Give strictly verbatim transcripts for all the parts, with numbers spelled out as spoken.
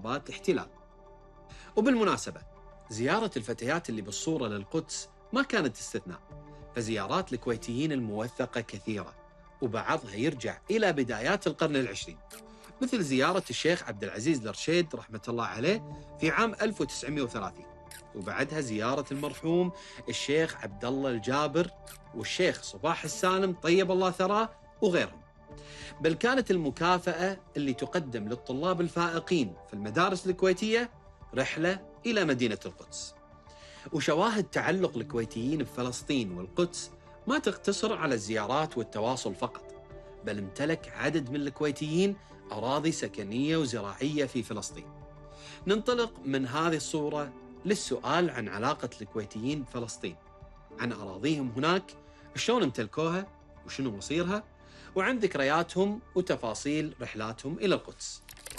ضربات احتلال. وبالمناسبة زيارة الفتيات اللي بالصورة للقدس ما كانت استثناء، فزيارات الكويتيين الموثقة كثيرة، وبعضها يرجع إلى بدايات القرن العشرين، مثل زيارة الشيخ عبد العزيز الرشيد رحمة الله عليه في عام ألف وتسعمئة وثلاثين، وبعدها زيارة المرحوم الشيخ عبد الله الجابر والشيخ صباح السالم طيب الله ثراه وغيرهم. بل كانت المكافأة اللي تقدم للطلاب الفائقين في المدارس الكويتية رحلة إلى مدينة القدس. وشواهد تعلق الكويتيين بفلسطين والقدس ما تقتصر على الزيارات والتواصل فقط، بل امتلك عدد من الكويتيين أراضي سكنية وزراعية في فلسطين. ننطلق من هذه الصورة للسؤال عن علاقة الكويتيين بفلسطين، عن أراضيهم هناك، شلون امتلكوها وشنو مصيرها، وعن ذكرياتهم وتفاصيل رحلاتهم إلى القدس.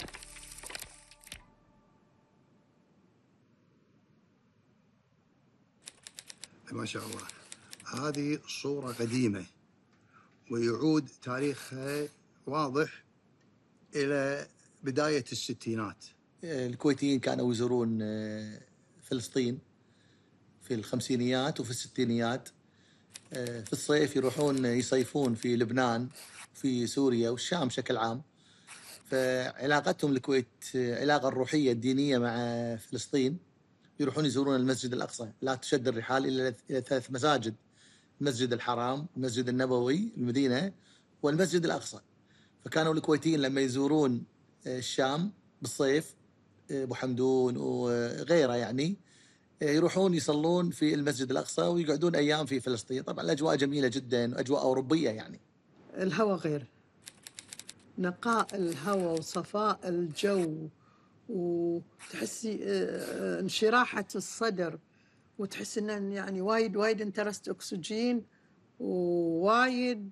ما شاء الله، هذه صورة قديمة ويعود تاريخها واضح إلى بداية الستينات. الكويتيين كانوا يزورون فلسطين في الخمسينيات وفي الستينيات. في الصيف يروحون يصيفون في لبنان في سوريا والشام بشكل عام. فعلاقتهم الكويت علاقة الروحية الدينية مع فلسطين، يروحون يزورون المسجد الأقصى. لا تشد الرحال إلى ثلاث مساجد: المسجد الحرام، المسجد النبوي المدينة، والمسجد الأقصى. فكانوا الكويتيين لما يزورون الشام بالصيف، أبو حمدون وغيره يعني، يروحون يصلون في المسجد الأقصى ويقعدون أيام في فلسطين. طبعا الأجواء جميلة جدا، أجواء أوروبية يعني. الهواء غير، نقاء الهواء وصفاء الجو، وتحسي انشراحة الصدر، وتحس ان يعني وايد وايد انترست اكسجين، ووايد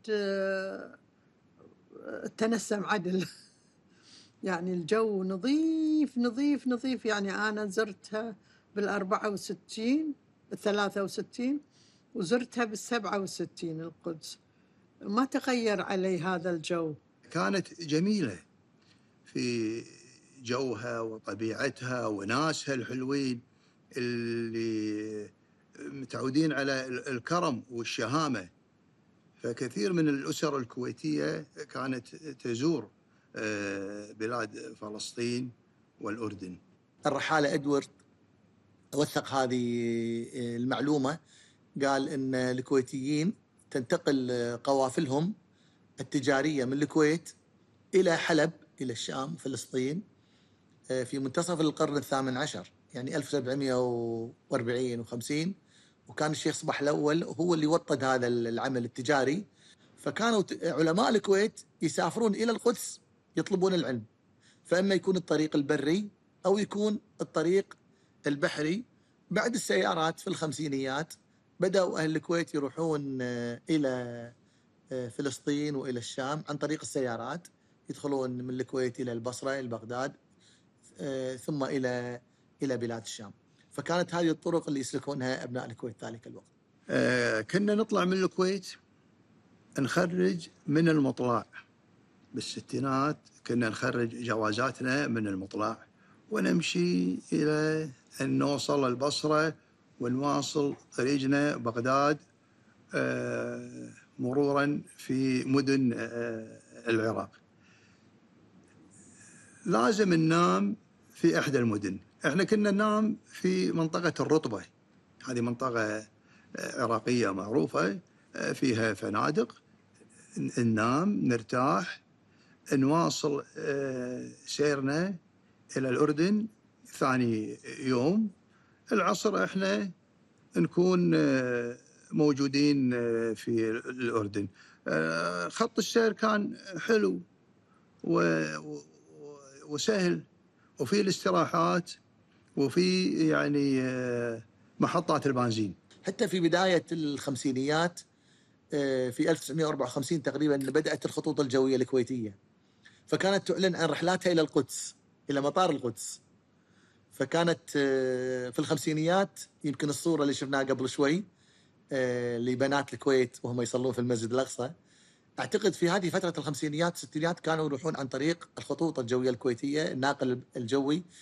التنسم عدل. يعني الجو نظيف نظيف نظيف. يعني انا زرتها بالأربعة وستين بالثلاثة وستين، وزرتها بالسبعة وستين القدس، ما تغير علي هذا الجو. كانت جميلة في جوها وطبيعتها وناسها الحلوين اللي متعودين على الكرم والشهامة. فكثير من الأسر الكويتية كانت تزور بلاد فلسطين والأردن. الرحالة إدوارد وثق هذه المعلومة، قال إن الكويتيين تنتقل قوافلهم التجارية من الكويت إلى حلب، إلى الشام، فلسطين، في منتصف القرن الثامن عشر، يعني ألف وسبعمئة وأربعين وخمسين. وكان الشيخ صباح الأول هو اللي وطد هذا العمل التجاري. فكانوا علماء الكويت يسافرون إلى القدس يطلبون العلم، فإما يكون الطريق البري أو يكون الطريق البحري. بعد السيارات في الخمسينيات بدأوا أهل الكويت يروحون إلى فلسطين وإلى الشام عن طريق السيارات، يدخلون من الكويت إلى البصرة، إلى بغداد، ثم إلى إلى بلاد الشام. فكانت هذه الطرق اللي يسلكونها أبناء الكويت ذلك الوقت. آه كنا نطلع من الكويت نخرج من المطلع. بالستينات كنا نخرج جوازاتنا من المطلع ونمشي إلى أن نوصل البصرة ونواصل طريقنا بغداد، آه مرورا في مدن آه العراق. لازم ننام في إحدى المدن. احنا كنا ننام في منطقة الرطبة، هذه منطقة عراقية معروفة فيها فنادق. ننام نرتاح، نواصل سيرنا إلى الأردن. ثاني يوم العصر احنا نكون موجودين في الأردن. خط السير كان حلو وسهل، وفي الاستراحات، وفي يعني محطات البنزين. حتى في بداية الخمسينيات في ألف وتسعمئة وأربعة وخمسين تقريبا بدأت الخطوط الجوية الكويتية، فكانت تعلن عن رحلاتها إلى القدس، إلى مطار القدس. فكانت في الخمسينيات يمكن الصورة اللي شفناها قبل شوي لبنات الكويت وهم يصلون في المسجد الأقصى. أعتقد في هذه فترة الخمسينيات الستينيات كانوا يروحون عن طريق الخطوط الجوية الكويتية، الناقل الجوي